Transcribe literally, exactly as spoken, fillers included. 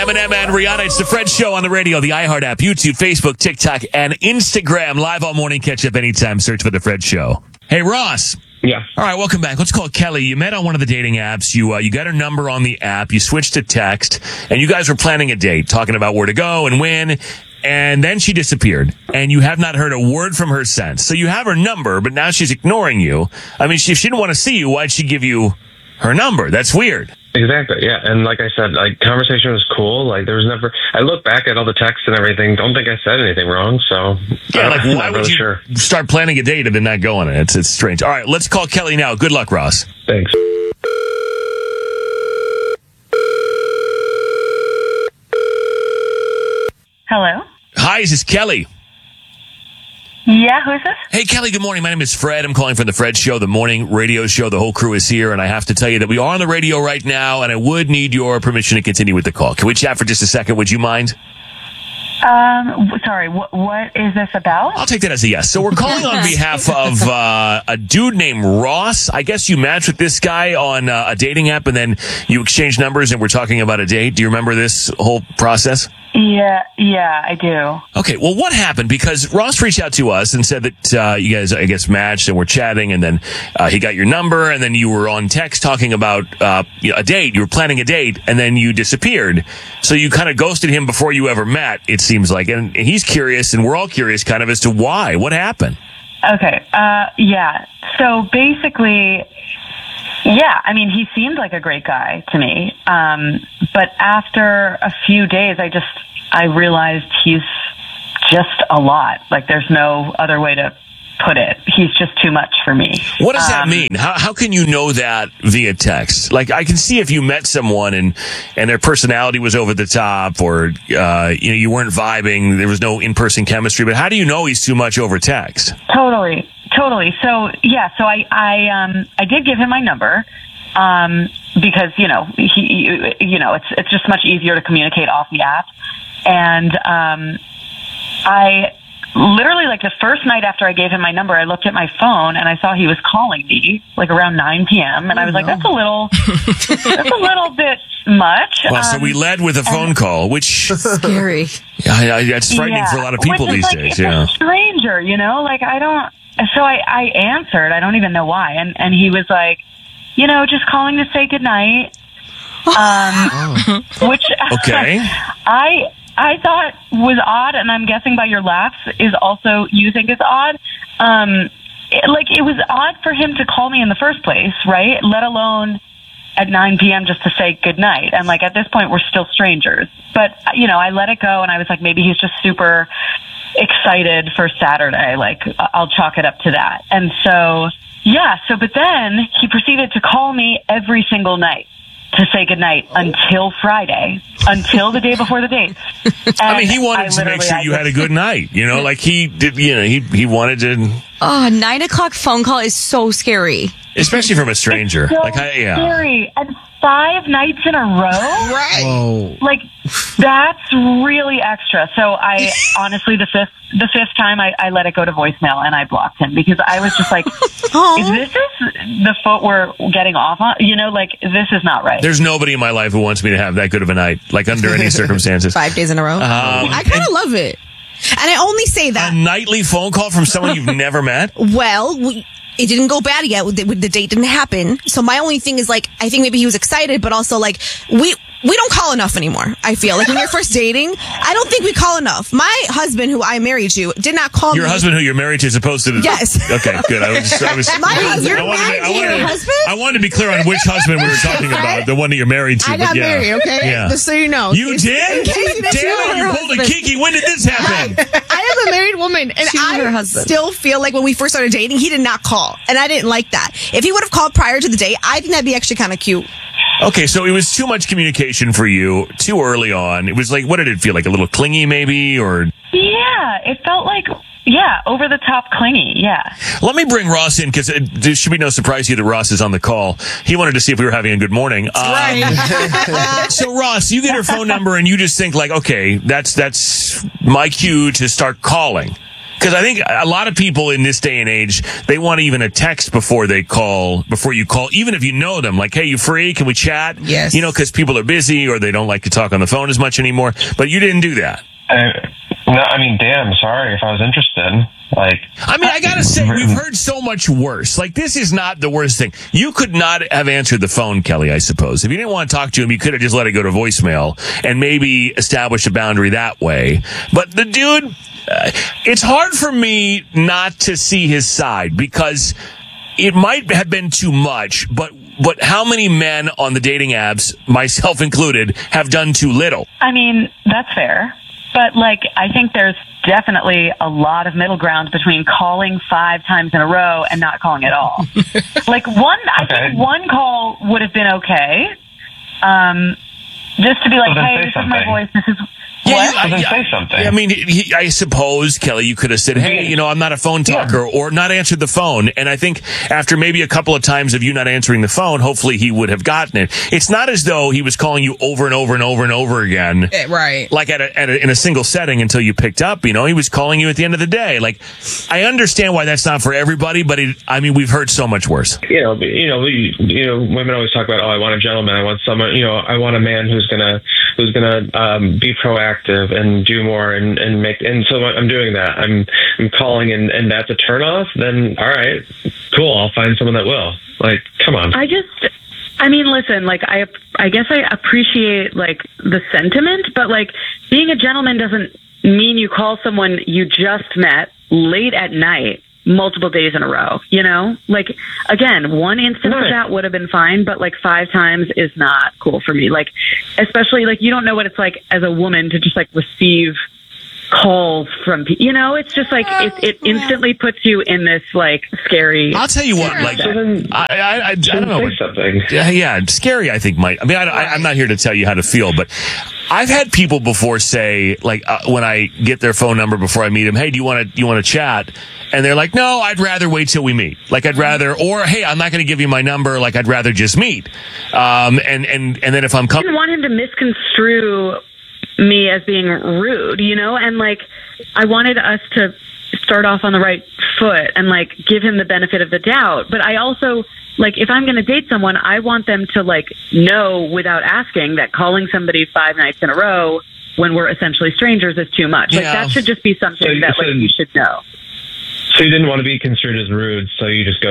Eminem and Rihanna. It's the Fred Show on the radio, the iHeart app, YouTube, Facebook, TikTok, and Instagram. Live all morning. Catch up anytime. Search for the Fred Show. Hey, Ross. Yeah. All right, welcome back. Let's call Kelly. You met on one of the dating apps. You uh, you got her number on the app. You switched to text, and you guys were planning a date, talking about where to go and when. And then she disappeared, and you have not heard a word from her since. So you have her number, but now she's ignoring you. I mean, she, if she didn't want to see you, why'd she give you her number? That's weird. Exactly, yeah. And like I said, like, conversation was cool. Like, there was never... I look back at all the texts and everything. Don't think I said anything wrong, so... Yeah, like, why would really you sure. start planning a date and then not go on it? It's, it's strange. All right, let's call Kelly now. Good luck, Ross. Thanks. Hello? Hi, this is Kelly. Yeah, who is this? Hey, Kelly, good morning. My name is Fred. I'm calling from the Fred Show, the morning radio show. The whole crew is here, and I have to tell you that we are on the radio right now, and I would need your permission to continue with the call. Can we chat for just a second? Would you mind? Um, sorry, wh- what is this about? I'll take that as a yes. So we're calling on behalf of uh, a dude named Ross. I guess you matched with this guy on uh, a dating app, and then you exchanged numbers, and we're talking about a date. Do you remember this whole process? Yeah, yeah, I do. Okay, well, what happened? Because Ross reached out to us and said that uh, you guys, I guess, matched and were chatting, and then uh, he got your number, and then you were on text talking about uh, you know, a date. You were planning a date, and then you disappeared. So you kind of ghosted him before you ever met, it seems like. And he's curious, and we're all curious kind of as to why. What happened? Okay, uh, yeah. So basically... Yeah, I mean, he seemed like a great guy to me. Um, but after a few days, I just, I realized he's just a lot. Like, there's no other way to put it. He's just too much for me. What does that um, mean? How how can you know that via text? Like, I can see if you met someone and, and their personality was over the top, or, uh, you know, you weren't vibing, there was no in-person chemistry, but how do you know he's too much over text? Totally. Totally. So, yeah, so I, I, um, I did give him my number, um, because, you know, he, you know, it's, it's just much easier to communicate off the app. And, um, I literally, like, the first night after I gave him my number, I looked at my phone and I saw he was calling me, like, around nine p.m. And oh, I was no. like, that's a little, that's a little bit much. Well, um, so we led with a phone call, which... Scary. Yeah, it's frightening yeah, for a lot of people these like, days. It's yeah. a stranger, you know, like, I don't... So I, I answered. I don't even know why. And, and he was like, you know, just calling to say goodnight. Um, which okay. I I thought was odd, and I'm guessing by your laughs is also you think is odd. Um, it, like, it was odd for him to call me in the first place, right? Let alone at nine p.m. just to say goodnight. And, like, at this point, we're still strangers. But, you know, I let it go, and I was like, maybe he's just super excited for Saturday. Like, I'll chalk it up to that. And so, yeah, so, but then he proceeded to call me every single night to say goodnight until Friday, until the day before the date. And I mean, he wanted I to make sure I you just, had a good night, you know, like he did, you know, he, he wanted to. Oh, nine o'clock phone call is so scary. Especially from a stranger. So like, I, yeah. scary. And five nights in a row? Right. Whoa. Like, that's really extra. So I, honestly, the fifth, the fifth time I, I let it go to voicemail and I blocked him because I was just like, if this is the foot we're getting off on, you know, like, this is not right. There's nobody in my life who wants me to have that good of a night, like under any circumstances. Five days in a row. Um, I kind of love it. And I only say that. A nightly phone call from someone you've never met? Well, we, it didn't go bad yet. The, the date didn't happen. So my only thing is, like, I think maybe he was excited, but also, like, we... We don't call enough anymore, I feel. Like, when you're first dating, I don't think we call enough. My husband, who I married to, did not call Your me. Your husband who you're married to is supposed to... Yes. Okay, good. I was... I was My husband, you're I wanted married to, I to your wanted, husband? I wanted to be clear on which husband we were talking about, the one that you're married to. I got but yeah. married, okay? Yeah. Just so you know. You In did? case you didn't Damn, know you her pulled a husband. Kiki. When did this happen? I am a married woman, and She was her I husband. still feel like when we first started dating, he did not call, and I didn't like that. If he would have called prior to the date, I think that'd be actually kind of cute. Okay, so it was too much communication for you, too early on. It was like, what did it feel like? A little clingy, maybe, or? Yeah, it felt like, yeah, over the top clingy, yeah. Let me bring Ross in, because there should be no surprise to you that Ross is on the call. He wanted to see if we were having a good morning. Um, Right. So, Ross, you get her phone number, and you just think, like, okay, that's that's my cue to start calling. Because I think a lot of people in this day and age, they want even a text before they call, before you call, even if you know them. Like, hey, you free? Can we chat? Yes. You know, because people are busy or they don't like to talk on the phone as much anymore. But you didn't do that. Uh, no, I mean, damn, sorry if I was interested. Like, I mean, I gotta say, we've heard so much worse. Like, this is not the worst thing. You could not have answered the phone, Kelly, I suppose. If you didn't want to talk to him, you could have just let it go to voicemail and maybe established a boundary that way. But the dude, uh, it's hard for me not to see his side because it might have been too much, but but how many men on the dating apps, myself included, have done too little? I mean, that's fair. But, like, I think there's definitely a lot of middle ground between calling five times in a row and not calling at all. Like, one, I Okay. think one call would have been okay. Um, just to be like, Well, then hey, say this is my something. voice, this is... Yeah, What? you- Well, then I- say something. I mean, he, I suppose, Kelly, you could have said, hey, you know, I'm not a phone talker, or not answered the phone. And I think after maybe a couple of times of you not answering the phone, hopefully he would have gotten it. It's not as though he was calling you over and over and over and over again. Eh, right. Like at a, at a, in a single setting until you picked up, you know, he was calling you at the end of the day. Like, I understand why that's not for everybody, but it, I mean, we've heard so much worse. you know, you know, we, you know, women always talk about, oh, I want a gentleman. I want someone, you know, I want a man who's gonna, who's gonna um, be proactive and do more and, and make. And so I'm doing that. I'm, I'm calling, and, and that's a turnoff. Then all right, cool. I'll find someone that will. Like, come on. I just, I mean, listen, like, I, I guess I appreciate, like, the sentiment, but, like, being a gentleman doesn't mean you call someone you just met late at night multiple days in a row, you know? Like, again, one instance Right. of that would have been fine, but, like, five times is not cool for me. Like, especially, like, you don't know what it's like as a woman to just, like, receive calls from people. You know, it's just, like, it, it instantly puts you in this, like, scary... I'll tell you what, like, So then- I, I, I, I don't Then know. say something. Yeah, yeah, scary, I think, might. I mean, I, I, I'm not here to tell you how to feel, but I've had people before say, like, uh, when I get their phone number before I meet them, hey, do you want to, you want to chat? And they're like, no, I'd rather wait till we meet. Like, I'd rather, or, hey, I'm not going to give you my number. Like, I'd rather just meet. Um, and, and, and then if I'm I coming, didn't want him to misconstrue me as being rude, you know, and like I wanted us to start off on the right foot and like give him the benefit of the doubt. But I also, like, if I'm going to date someone, I want them to like know without asking that calling somebody five nights in a row when we're essentially strangers is too much. Like, Yeah. that should just be something So- that like so- you should know. So you didn't want to be construed as rude, so you just go